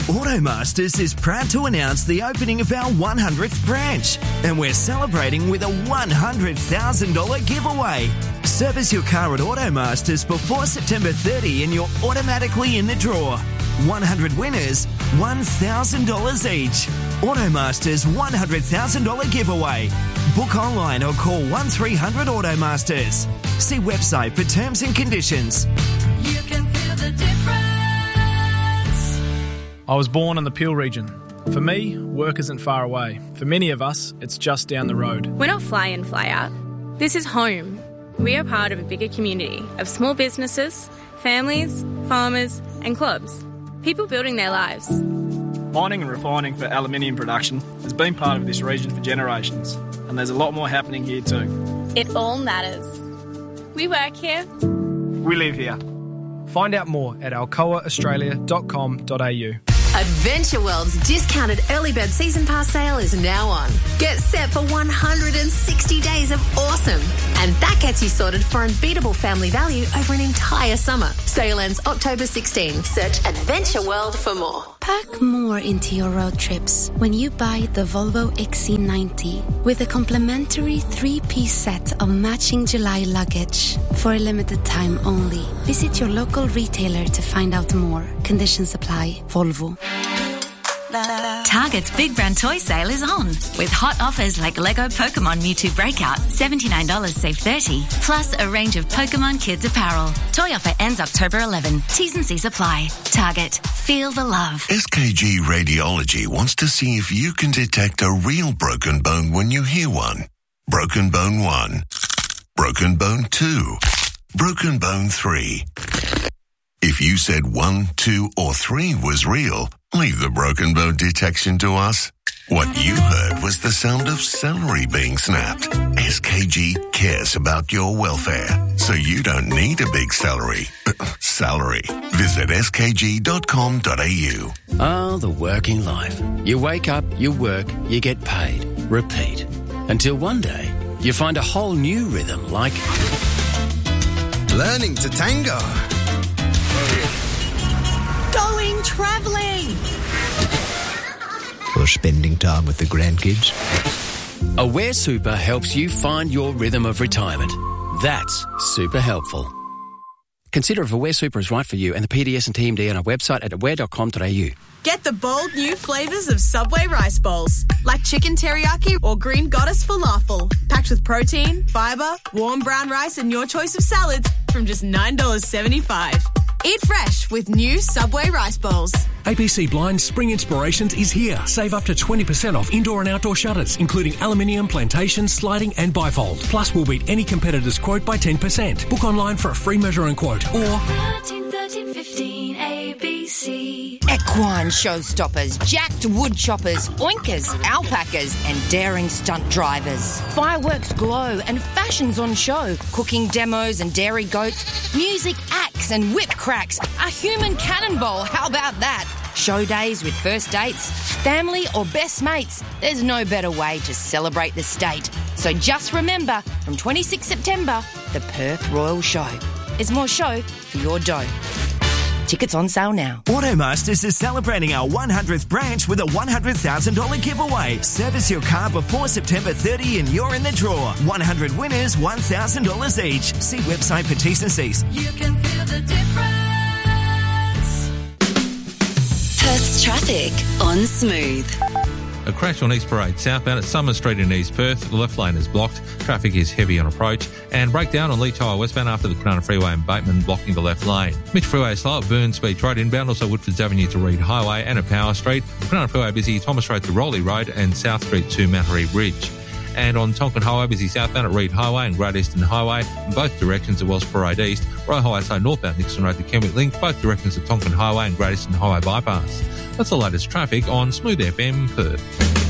Automasters is proud to announce the opening of our 100th branch, and we're celebrating with a $100,000 giveaway. Service your car at Automasters before September 30 and you're automatically in the draw. 100 winners, $1,000 each. Automasters $100,000 giveaway. Book online or call 1300 Automasters. See website for terms and conditions. You can feel the difference. I was born in the Peel region. For me, work isn't far away. For many of us, it's just down the road. We're not fly in, fly out. This is home. We are part of a bigger community of small businesses, families, farmers and clubs. People building their lives. Mining and refining for aluminium production has been part of this region for generations, and there's a lot more happening here too. It all matters. We work here. We live here. Find out more at alcoaaustralia.com.au. Adventure World's discounted early bird season pass sale is now on. Get set for 160 days of awesome. And that gets you sorted for unbeatable family value over an entire summer. Sale ends October 16. Search Adventure World for more. Pack more into your road trips when you buy the Volvo XC90 with a complimentary 3-piece set of matching July luggage for a limited time only. Visit your local retailer to find out more. Conditions apply. Volvo. Target's Big Brand Toy Sale is on, with hot offers like Lego Pokemon Mewtwo Breakout, $79 save $30, plus a range of Pokemon Kids apparel. Toy offer ends October 11. T's and C's apply. Target. Feel the love. SKG Radiology wants to see if you can detect a real broken bone when you hear one. Broken bone 1. Broken bone 2. Broken bone 3. If you said 1, 2 or 3 was real, leave the broken bone detection to us. What you heard was the sound of celery being snapped. SKG cares about your welfare, so you don't need a big salary. Visit skg.com.au. Ah, the working life. You wake up, you work, you get paid. Repeat. Until one day, you find a whole new rhythm like... learning to tango. Going travelling. Or spending time with the grandkids. Aware Super helps you find your rhythm of retirement. That's super helpful. Consider if Aware Super is right for you and the PDS and TMD on our website at aware.com.au. Get the bold new flavours of Subway rice bowls, like chicken teriyaki or green goddess falafel, packed with protein, fibre, warm brown rice and your choice of salads from just $9.75. Eat fresh with new Subway rice bowls. ABC Blind Spring Inspirations is here. Save up to 20% off indoor and outdoor shutters, including aluminium, plantation, sliding and bifold. Plus, we'll beat any competitor's quote by 10%. Book online for a free measure and quote or... 13, 15, ABC. Equine showstoppers, jacked wood choppers, oinkers, alpacas and daring stunt drivers. Fireworks glow and fashions on show. Cooking demos and dairy goats. Music acts and whip cracks. A human cannonball, how about that? Show days with first dates. Family or best mates. There's no better way to celebrate the state. So just remember, from 26 September, the Perth Royal Show. There's more show for your dough. Tickets on sale now. Automasters is celebrating our 100th branch with a $100,000 giveaway. Service your car before September 30 and you're in the draw. 100 winners, $1,000 each. See website for T's and C's. You can feel the difference. Perth's traffic on Smooth. A crash on East Parade southbound at Summer Street in East Perth. The left lane is blocked. Traffic is heavy on approach. And breakdown on Leach Highway westbound after the Kwinana Freeway and Bateman blocking the left lane. Mitch Freeway is slow at Burns Beach Road inbound. Also Woodfords Avenue to Reed Highway and at Power Street. Kwinana Freeway busy Thomas Road to Rowley Road and South Street to Mattery Ridge. And on Tonkin Highway, busy southbound at Reed Highway and Great Eastern Highway in both directions at Wells Parade East. Royal Highway side northbound Nixon Road to Kenwick Link, both directions at Tonkin Highway and Great Eastern Highway bypass. That's the latest traffic on Smooth FM Perth.